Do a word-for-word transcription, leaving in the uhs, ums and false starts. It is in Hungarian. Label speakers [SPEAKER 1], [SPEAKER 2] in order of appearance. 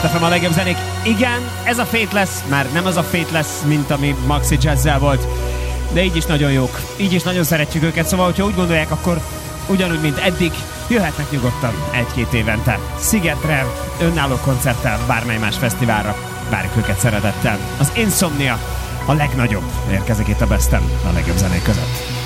[SPEAKER 1] Best ef em a legjobb zenék. Igen, ez a Fate lesz, már nem az a Fate lesz, mint ami Maxi Jazzel volt, de így is nagyon jók, így is nagyon szeretjük őket, szóval hogyha úgy gondolják, akkor ugyanúgy, mint eddig, jöhetnek nyugodtan egy-két évente Szigetre, önálló koncerttel, bármely más fesztiválra, várjuk őket szeretettel. Az Insomnia a legnagyobb érkezik itt a Bestem a legjobb zenék között.